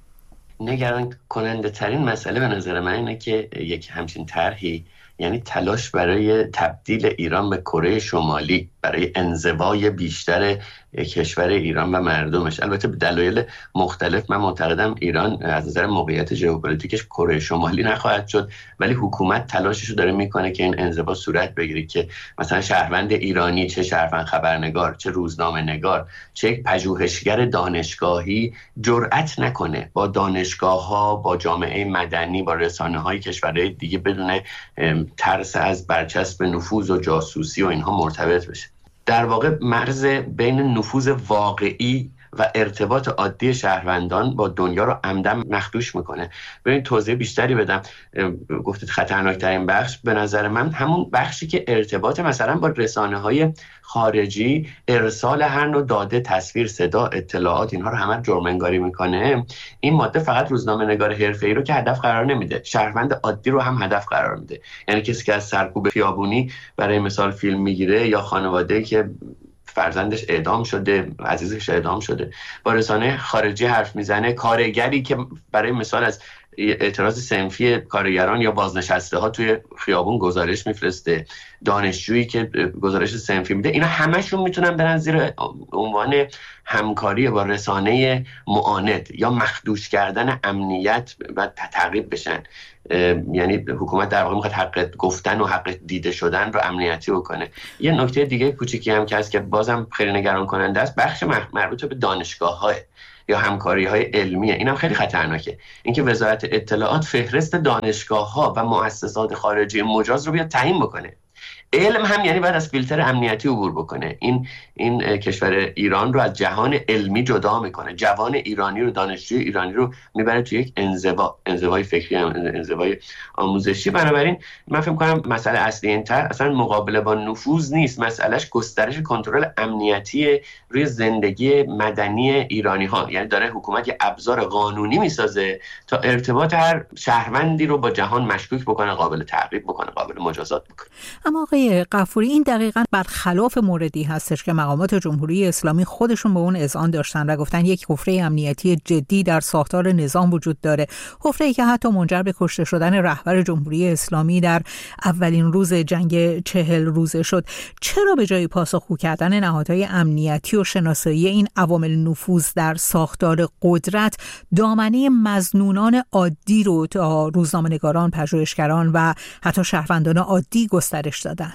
نگران کننده ترین مسئله به نظر من اینه که یک همچین طرحی یعنی تلاش برای تبدیل ایران به کره شمالی، برای انزوای بیشتر کشور ایران و مردمش. البته به دلایل مختلف من معتقدم ایران از نظر موقعیت ژئوپلیتیکش کره شمالی نخواهد شد، ولی حکومت تلاشش رو داره میکنه که این انزوا صورت بگیره، که مثلا شهروند ایرانی، چه شهروند خبرنگار، چه روزنامه نگار، چه یک پژوهشگر دانشگاهی جرئت نکنه با دانشگاه‌ها، با جامعه مدنی، با رسانه‌های کشورهای دیگه بدون ترس از برچسب نفوذ و جاسوسی و اینها مرتبط بشه. در واقع مرز بین نفوذ واقعی و ارتباط عادی شهروندان با دنیا رو عمدن مخدوش میکنه. بریم توضیح بیشتری بدم. گفتید خطرناکترین بخش به نظر من همون بخشی که ارتباط مثلا با رسانه‌های خارجی، ارسال هر نوع داده، تصویر، صدا، اطلاعات، اینها رو همه جرم انگاری میکنه. این ماده فقط روزنامه نگار حرفه‌ای رو که هدف قرار نمیده، شهروند عادی رو هم هدف قرار میده. یعنی کسی که از سرکوب خیابونی برای مثال فیلم میگیره، یا خانواده‌ای که فرزندش اعدام شده، عزیزش اعدام شده، با رسانه خارجی حرف میزنه، کارگری که برای مثال از اعتراض صنفی کارگران یا بازنشسته ها توی خیابون گزارش میفرسته، دانشجویی که گزارش صنفی میده، اینا همشون میتونن برن زیر عنوان همکاری با رسانه معاند یا مخدوش کردن امنیت و تعقیب بشن. یعنی حکومت در واقع میخواد حق گفتن و حق دیده شدن رو امنیتی بکنه. یه نکته دیگه کوچیکی هم که هست که بازم خیلی نگران کننده است، بخش مربوط به دانشگاه‌ها یا همکاری‌های علمیه. اینم خیلی خطرناکه، اینکه وزارت اطلاعات فهرست دانشگاه‌ها و مؤسسات خارجی مجاز رو بیاد تعیین بکنه. علم هم یعنی باید از فیلتر امنیتی عبور بکنه. این کشور ایران رو از جهان علمی جدا میکنه. جوان ایرانی رو، دانشجوی ایرانی رو میبره توی یک انزوای فکری، انزوای آموزشی. بنابراین من فکر می‌کنم مسئله اصلی این طرح اصلا مقابله با نفوذ نیست، مسئلهش گسترش کنترل امنیتی روی زندگی مدنی ایرانی ها. یعنی داره حکومت یه ابزار قانونی میسازه تا ارتباط هر شهروندی رو با جهان مشکوک بکنه، قابل تعقیب بکنه، قابل مجازات بکنه. اما آقای غفوری، این دقیقاً برخلاف موردی هستش که مقامات جمهوری اسلامی خودشون به اون اذعان داشتن و گفتن یک حفره امنیتی جدی در ساختار نظام وجود داره، حفره‌ای که حتی منجر به کشته شدن رهبر جمهوری اسلامی در اولین روز جنگ 40 روزه شد. چرا به جای پاسخگو کردن نهادهای امنیتی و شناسایی این عوامل نفوذ در ساختار قدرت، دامنه مظنونان عادی رو تا روزنامه‌نگاران، پژوهشگران و حتی شهروندان عادی گسترش دادن؟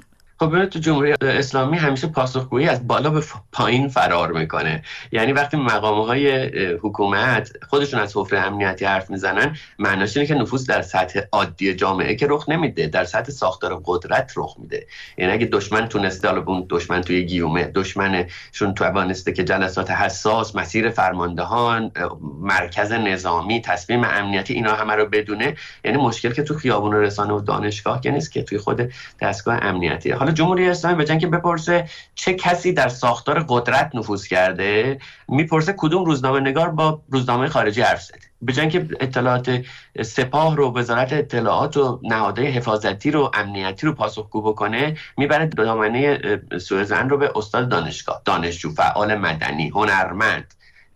خب تو جمهوری اسلامی همیشه پاسخگویی از بالا به پایین فرار میکنه. یعنی وقتی مقام‌های حکومت خودشون از حفره امنیتی حرف میزنن، معناش اینه که نفوذ در سطح عادی جامعه که رخ نمیده، در سطح ساختار قدرت رخ میده. یعنی اگه دشمن تونسته، حالا اون دشمن توی گیومه، دشمنشون توانسته که جلسات حساس، مسیر فرماندهان، مرکز نظامی، تصمیم امنیتی، اینا همه رو بدونه، یعنی مشکل که تو خیابون رسانه و دانشگاه که نیست، که توی خود دستگاه امنیتی. حالا جمهوری اسلامی به جای اینکه بپرسه چه کسی در ساختار قدرت نفوذ کرده، میپرسه کدوم روزنامه نگار با روزنامه خارجی حرف زده. به جای اینکه اطلاعات سپاه رو، وزارت اطلاعات و نهادهای حفاظتی رو، امنیتی رو پاسخگو بکنه، میبره دامنه سوءظن رو به استاد دانشگاه، دانشجو، فعال مدنی، هنرمند،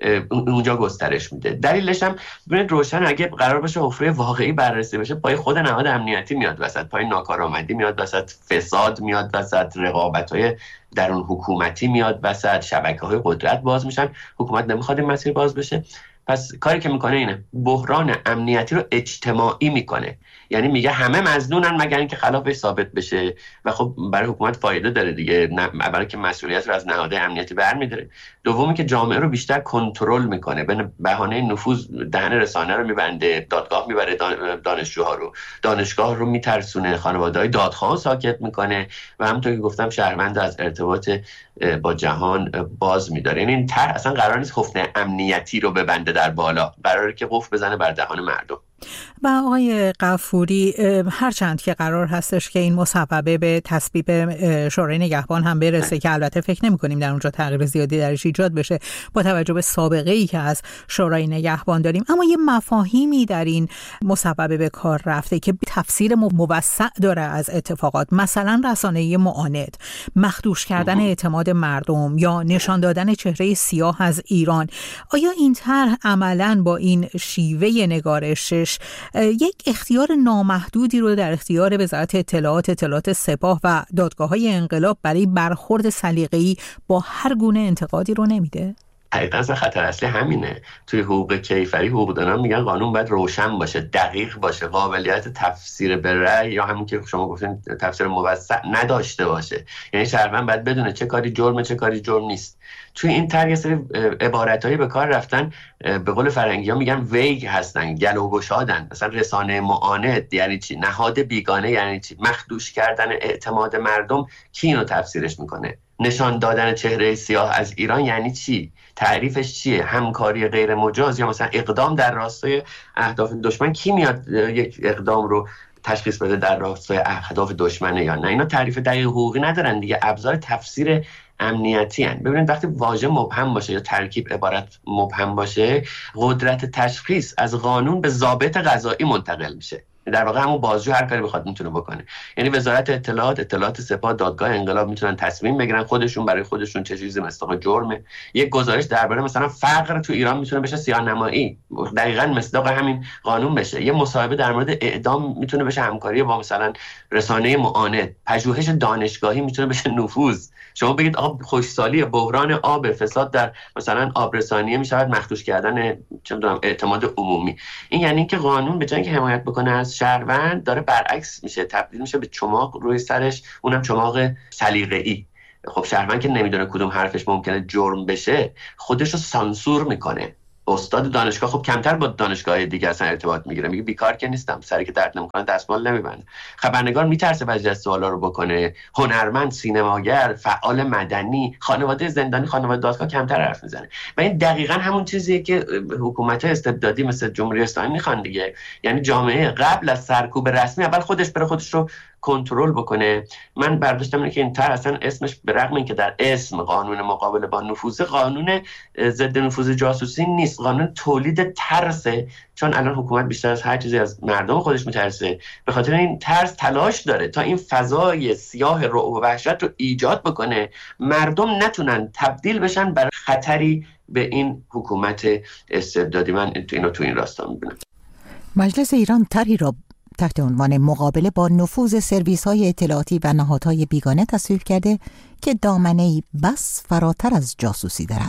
اونجا گسترش میده. دلیلش هم ببینید روشن، اگه قرار باشه حفره واقعی بررسی بشه، پای خود نهاد امنیتی میاد وسط، پای ناکارآمدی میاد وسط، فساد میاد وسط، رقابت‌های درون حکومتی میاد وسط، شبکه‌های قدرت باز میشن. حکومت نمیخواد این مسیر باز بشه، پس کاری که میکنه اینه بحران امنیتی رو اجتماعی میکنه. یعنی میگه همه مظنونن مگر اینکه خلافش ثابت بشه، و خب برای حکومت فایده داره دیگه. اولی که مسئولیت رو از نهادهای امنیتی برمی‌داره، دومی که جامعه رو بیشتر کنترل میکنه، به بهانه نفوذ دهن رسانه رو میبنده، دادگاه میبره دانشجوها رو، دانشگاه رو میترسونه، خانواده‌های دادخواه ساکت میکنه، و همونطور که گفتم شهروند از ارتباط با جهان باز می‌داره. یعنی این طرح اصلا قرار نیست حفره امنیتی رو ببنده در بالا، قراره که قفل بزنه بر دهان مردم. و آقای غفوری، هرچند که قرار هستش که این مصوبه به تصویب شورای نگهبان هم برسه، که البته فکر نمی‌کنیم در اونجا تغییر زیادی درش ایجاد بشه با توجه به سابقه‌ای که از شورای نگهبان داریم، اما یه مفاهیمی در این مصوبه به کار رفته که تفسیر موسع داره از اتفاقات، مثلا رسانه‌ای معاند، مخدوش کردن اعتماد مردم یا نشان دادن چهره سیاه از ایران. آیا این طرح عملاً با این شیوه نگارشش یک اختیار نامحدودی رو در اختیار وزارت اطلاعات سپاه و دادگاه‌های انقلاب برای برخورد سلیقه‌ای با هر گونه انتقادی رو نمیده؟ حقیقتا خطر اصلی همینه. توی حقوق کیفری حقوقدانان میگن قانون باید روشن باشه، دقیق باشه، قابلیت تفسیر به رأی یا همون که شما گفتین تفسیر موسع نداشته باشه. یعنی شهروند باید بدونه چه کاری جرمه، چه کاری جرم نیست. توی این طرح یه سری عبارتایی به کار رفتن، به قول فرنگی‌ها میگن ویگ هستن، گلو گشادن. مثلا رسانه معاند یعنی چی؟ نهاد بیگانه یعنی چی؟ مخدوش کردن اعتماد مردم، کی اینو تفسیرش میکنه؟ نشان دادن چهره سیاه از ایران یعنی چی؟ تعریفش چیه؟ همکاری غیر مجاز یا مثلا اقدام در راستای اهداف دشمن؟ کی میاد یک اقدام رو تشخیص بده در راستای اهداف دشمنه یا نه؟ اینا تعریف دقیق حقوقی ندارن دیگه، ابزار تفسیر امنیتی هن. ببینید وقتی واژه مبهم باشه یا ترکیب عبارت مبهم باشه، قدرت تشخیص از قانون به ضابط قضایی منتقل میشه. در واقع همون بازجو هر کاری بخواد میتونه بکنه. یعنی وزارت اطلاعات سپاه، دادگاه انقلاب میتونن تصمیم بگیرن خودشون برای خودشون چه چیزی مصداق جرمه. یک گزارش درباره مثلا فقر تو ایران میتونه بشه سیاه‌نمایی، دقیقاً مصداق همین قانون بشه. یه مصاحبه در مورد اعدام میتونه بشه همکاری با مثلا رسانه معاند. پژوهش دانشگاهی میتونه بشه نفوذ. شما بگید آب خشکسالی، بحران آب، فساد در مثلا آبرسانیه میشود مخدوش کردن چه میدونم اعتماد عمومی. این یعنی که قانون به جای اینکه حمایت بکنه از شهروند، داره برعکس میشه، تبدیل میشه به چماق روی سرش، اونم چماق سلیقه‌ای. خب شهروند که نمیدونه کدوم حرفش ممکنه جرم بشه، خودش رو سانسور میکنه. استاد دانشگاه خب کمتر با دانشگاه دیگه اصلا ارتباط میگیره، میگه بیکار که نیستم، سری که درد نمیکنه دستمال نمیبنده. خبرنگار میترسه بعضی از سوالا رو بکنه. هنرمند، سینماگر، فعال مدنی، خانواده زندانی، خانواده دادگاه کمتر حرف میزنه. و این دقیقاً همون چیزیه که حکومت‌های استبدادی مثل جمهوری اسلامی میخوان دیگه. یعنی جامعه قبل از سرکوب رسمی اول خودش بره خودش رو کنترل بکنه. من برداشتم اینه که این طرح اصلا اسمش به رغم اینکه در اسم قانون مقابله با نفوذ، قانون ضد نفوذ جاسوسی نیست، قانون تولید ترسه. چون الان حکومت بیشتر از هر چیزی از مردم خودش میترسه، به خاطر این ترس تلاش داره تا این فضای سیاه رعب و وحشت رو ایجاد بکنه، مردم نتونن تبدیل بشن بر خطری به این حکومت استبدادی. من اینو تو این راستا میبینم. مجلس ایران طرحی را تحت عنوان مقابله با نفوذ سرویس‌های اطلاعاتی و نهادهای بیگانه تصویب کرده که دامنه‌ای بس فراتر از جاسوسی دارد.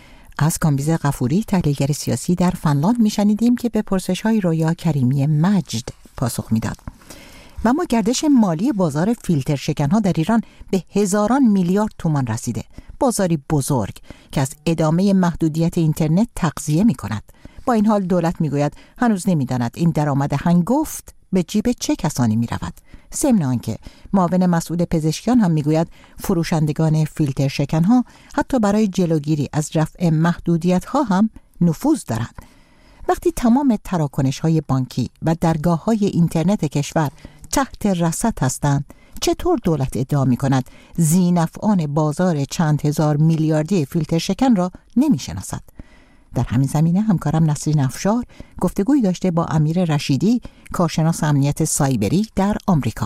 از کامبیز غفوری، تحلیلگر سیاسی در فنلاند، میشنیدیم که به پرسش‌های رویا کریمی مجد پاسخ میداد. و اما گردش مالی بازار فیلتر شکن‌ها در ایران به هزاران میلیارد تومان رسیده. بازاری بزرگ که از ادامه محدودیت اینترنت تغذیه می‌کند. با این حال دولت میگوید هنوز نمی‌داند این درآمد هنگفت به جیب چه کسانی می‌رود. ضمن آنکه معاون مسئول پزشکیان هم میگوید فروشندگان فیلتر شکن‌ها حتی برای جلوگیری از رفع محدودیت‌ها هم نفوذ دارند. وقتی تمام تراکنش‌های بانکی و درگاه‌های اینترنت کشور تحت رصد هستند، چطور دولت ادعا می‌کند ذی‌نفعان بازار چند هزار میلیاردی فیلتر شکن را نمی‌شناسد؟ در همین زمینه همکارم نسرین افشار گفتگویی داشته با امیر رشیدی، کارشناس امنیت سایبری در آمریکا.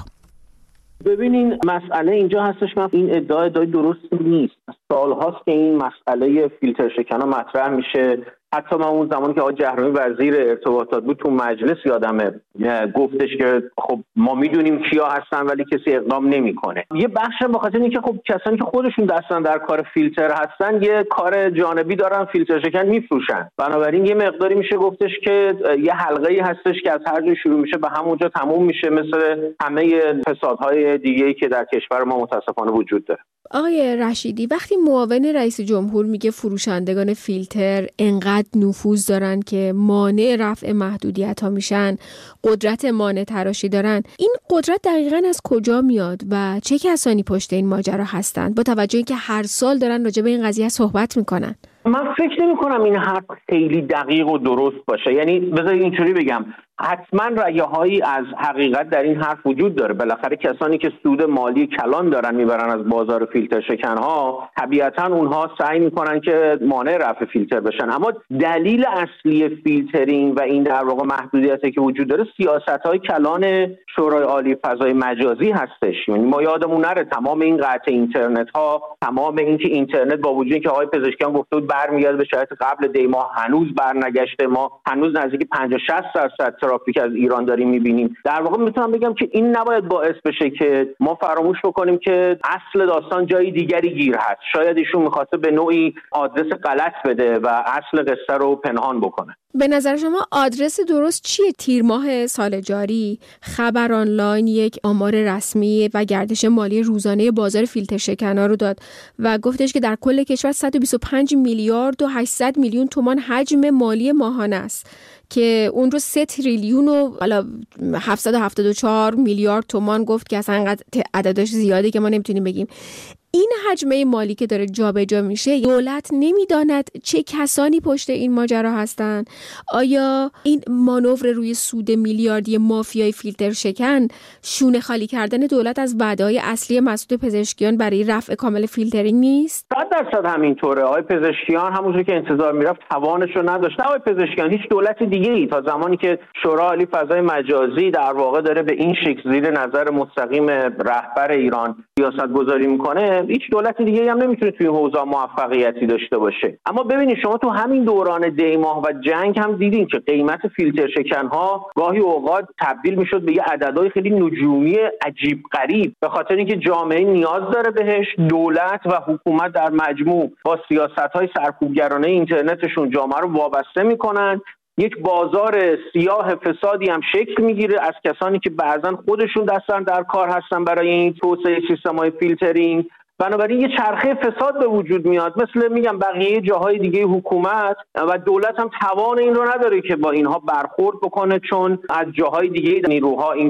ببینین مسئله اینجا هستش که این ادعای درست نیست. سال‌هاست که این مسئله فیلتر شکن‌ها مطرح میشه. حتی من اون زمانی که آقای جهرمی وزیر ارتباطات بود تو مجلس یادمه گفتش که خب ما میدونیم کیا هستن ولی کسی اقدام نمیکنه. یه بخش به خاطر اینکه خب کسانی که خودشون دستن در کار فیلتر هستن یه کار جانبی دارن، فیلتر شکن میفروشن. بنابراین یه مقداری میشه گفتش که یه حلقه‌ای هستش که از هر جای شروع میشه به همونجا تموم میشه، مثل همه فسادهای دیگه‌ای که در کشور ما متاسفانه وجود داره. آقای رشیدی، وقتی معاون رئیس جمهور میگه فروشندگان فیلتر انقدر نفوذ دارن که مانع رفع محدودیت ها میشن، قدرت مانع تراشی دارن، این قدرت دقیقاً از کجا میاد و چه کسانی پشت این ماجرا هستند با توجه اینکه هر سال دارن راجع به این قضیه صحبت میکنن؟ من فکر نمی کنم این حرف خیلی دقیق و درست باشه. یعنی بذارید اینجوری بگم، حتما رأی‌هایی از حقیقت در این حرف وجود داره. بالاخره کسانی که سود مالی کلان دارن میبرن از بازار فیلتر شکن‌ها، طبیعتاً اونها سعی میکنن که مانع رفع فیلتر بشن. اما دلیل اصلی فیلترینگ و این در واقع محدودیتی که وجود داره سیاست‌های کلان شورای عالی فضای مجازی هستش. یعنی ما یادمون نره تمام این قطع اینترنت‌ها، تمام این که اینترنت با وجودی که آقای پزشکیان گفته بود برمیگرده به شرایط قبل دی ماه، هنوز برنگشته. ما هنوز نزدیک 50-60% ترافیک از ایران داریم میبینیم. در واقع میتونم بگم که این نباید باعث بشه که ما فراموش بکنیم که اصل داستان جای دیگری گیر هست. شاید ایشون میخواسته به نوعی آدرس غلط بده و اصل قصه رو پنهان بکنه. به نظر شما آدرس درست چیه؟ تیر ماه سال جاری خبر آنلاین یک آمار رسمی و گردش مالی روزانه بازار فیلتر شکن‌ها رو داد و گفتش که در کل کشور 125 میلیارد و 800 میلیون تومان حجم مالی ماهانه است که اون رو 3 تریلیون و 774 میلیارد تومان گفت که اصلا عددش زیاده که ما نمیتونیم بگیم. این حجمه مالی که داره جابجا میشه، دولت نمیداند چه کسانی پشت این ماجرا هستن؟ آیا این مانور روی سود میلیاردی مافیای فیلتر شکن شونه خالی کردن دولت از وعده‌های اصلی مسئول پزشکیان برای رفع کامل فیلترینگ نیست؟ 100% همینطوره. آقای پزشکیان همونجوری که انتظار میرفت توانش رو نداشت. آقای پزشکیان هیچ دولت دیگه‌ای تا زمانی که شورای عالی فضای مجازی در واقع داره به این شکل زیر نظر مستقیم رهبر ایران سیاست‌گذاری میکنه، هیچ دولت دیگه‌ای هم نمیتونه توی حوزه موفقیتی داشته باشه. اما ببینید شما تو همین دوران دی ماه و جنگ هم دیدین که قیمت فیلتر شکن‌ها گاهی اوقات تبدیل میشد به یه عددهای خیلی نجومی عجیب غریب، به خاطر اینکه جامعه نیاز داره بهش. دولت و حکومت در مجموع با سیاست‌های سرکوبگرانه اینترنتشون جامعه رو وابسته میکنن. یک بازار سیاه فسادی هم شکل میگیره از کسانی که بعضن خودشون دستن در کار هستن برای این توسعه سیستم‌های فیلترینگ. بنابراین یه چرخه فساد به وجود میاد. مثل میگم بقیه جاهای دیگه حکومت و دولت هم توان این رو نداره که با اینها برخورد بکنه، چون از جاهای دیگه نیروها این